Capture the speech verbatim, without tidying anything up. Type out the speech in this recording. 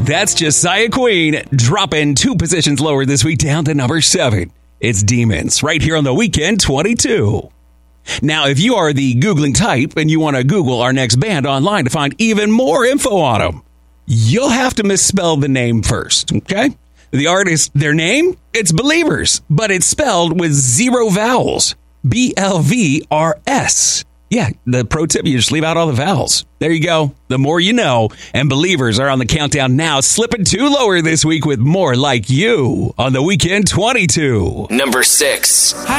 That's Josiah Queen dropping two positions lower this week down to number seven. It's Demons right here on the Weekend twenty-two. Now, if you are the Googling type and you want to Google our next band online to find even more info on them, you'll have to misspell the name first, okay? The artist, their name, it's Believers, but it's spelled with zero vowels. B L V R S. Yeah, the pro tip, you just leave out all the vowels. There you go. The more you know. And Believers are on the countdown now, slipping two lower this week with More Like You on the Weekend twenty-two. Number six.